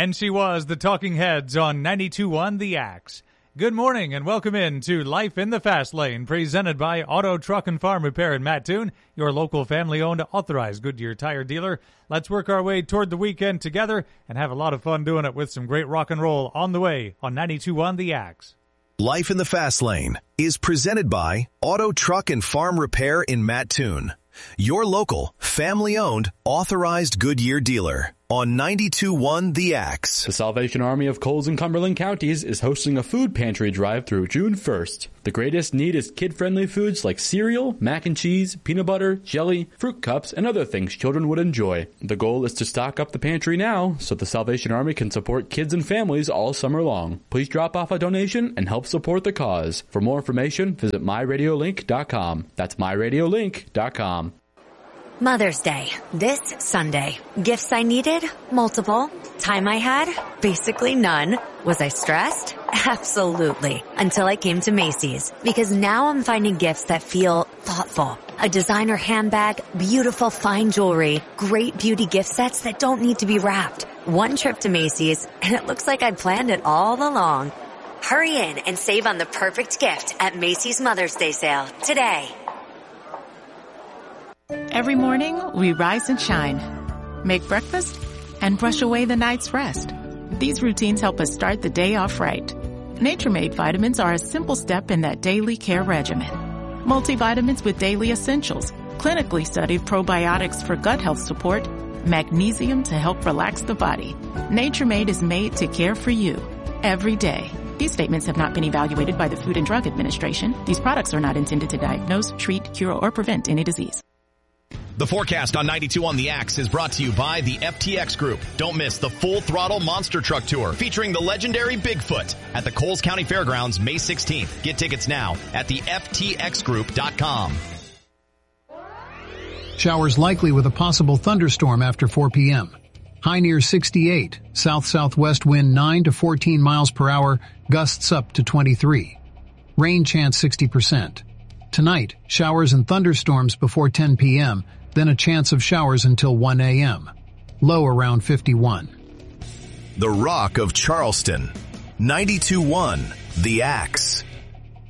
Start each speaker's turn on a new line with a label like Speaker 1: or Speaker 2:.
Speaker 1: And she was the Talking Heads on 92.1 The Axe. Good morning and welcome in to Life in the Fast Lane, presented by Auto Truck and Farm Repair in Mattoon, your local family-owned authorized Goodyear tire dealer. Let's work our way toward the weekend together and have a lot of fun doing it with some great rock and roll on the way on 92.1 The Axe.
Speaker 2: Life in the Fast Lane is presented by Auto Truck and Farm Repair in Mattoon, your local, family-owned, authorized Goodyear dealer on 92.1 The Axe.
Speaker 3: The Salvation Army of Coles and Cumberland counties is hosting a food pantry drive through June 1st. The greatest need is kid-friendly foods like cereal, mac and cheese, peanut butter, jelly, fruit cups, and other things children would enjoy. The goal is to stock up the pantry now so the Salvation Army can support kids and families all summer long. Please drop off a donation and help support the cause. For more information, visit myradiolink.com. That's myradiolink.com.
Speaker 4: Mother's Day, this Sunday. Gifts I needed? Multiple. Time I had? Basically none. Was I stressed? Absolutely. Until I came to Macy's. Because now I'm finding gifts that feel thoughtful. A designer handbag, beautiful fine jewelry, great beauty gift sets that don't need to be wrapped. One trip to Macy's, and it looks like I planned it all along. Hurry in and save on the perfect gift at Macy's Mother's Day sale today.
Speaker 5: Every morning, we rise and shine, make breakfast, and brush away the night's rest. These routines help us start the day off right. Nature Made vitamins are a simple step in that daily care regimen. Multivitamins with daily essentials, clinically studied probiotics for gut health support, magnesium to help relax the body. Nature Made is made to care for you every day. These statements have not been evaluated by the Food and Drug Administration. These products are not intended to diagnose, treat, cure, or prevent any disease.
Speaker 6: The forecast on 92.1 The Axe is brought to you by the FTX Group. Don't miss the Full Throttle Monster Truck Tour featuring the legendary Bigfoot at the Coles County Fairgrounds May 16th. Get tickets now at the ftxgroup.com.
Speaker 7: Showers likely with a possible thunderstorm after 4 p.m. High near 68. South-southwest wind 9 to 14 miles per hour, gusts up to 23. Rain chance 60%. Tonight, showers and thunderstorms before 10 p.m., then a chance of showers until 1 a.m. Low around 51.
Speaker 2: The Rock of Charleston. 92.1 The Axe.